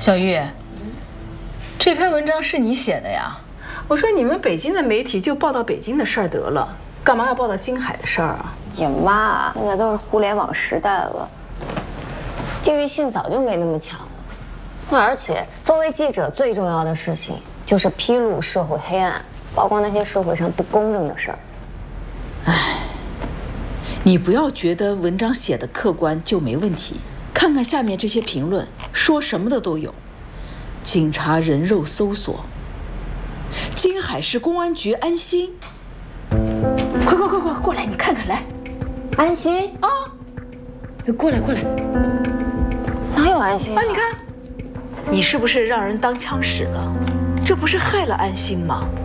小玉，这篇文章是你写的呀？ 我说你们北京的媒体就报道北京的事儿得了，干嘛要报道京海的事儿啊？ 也妈，现在都是互联网时代了，地域性早就没那么强了。而且，作为记者，最重要的事情就是披露社会黑暗，曝光那些社会上不公正的事儿。 唉，你不要觉得文章写的客观就没问题，看看下面这些评论，说什么的都有。警察人肉搜索，京海市公安局安心。快过来，你看看来。 安心啊，过来。 哪有安心啊？ 你看，你是不是让人当枪使了？这不是害了安心吗？